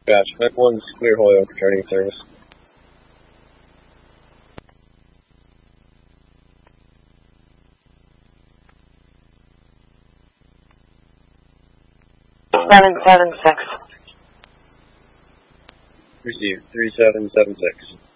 Gotcha. That one's clear Holyoke returning service. Seven 7 6. Received 3776.